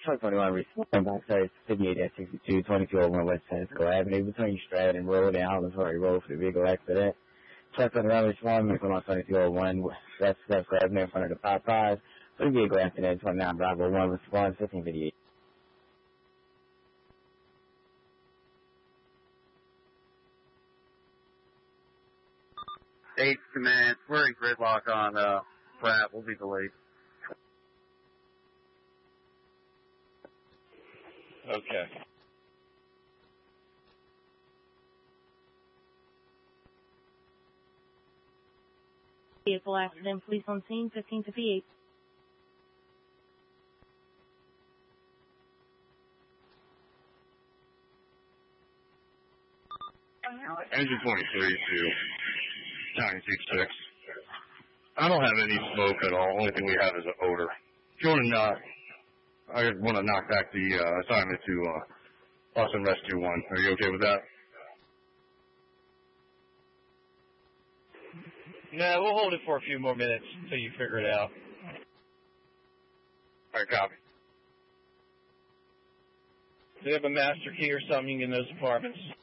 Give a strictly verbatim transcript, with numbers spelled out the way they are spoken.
Truck twenty-one, responding by service fifty-eight sixty-two, twenty-two oh one West Tesco Avenue between Stratton Road and Hollinsbury Road for the vehicle accident. Truck twenty-one, responding from twenty-two oh one West Tesco Avenue in front of the Popeyes for the vehicle accident. twenty-nine Bravo one, respond fifteen fifty-eight. Eight command, we're in gridlock on uh, Pratt. We'll be delayed. Okay. Vehicle accident, police on scene, fifteen fifty-eight. Engine twenty-three to nine six six. I don't have any smoke at all. Only thing we have is an odor. If you want to knock, I want to knock back the uh, assignment to uh, Austin Rescue one. Are you okay with that? No, we'll hold it for a few more minutes until you figure it out. All right, copy. Do you have a master key or something in those apartments?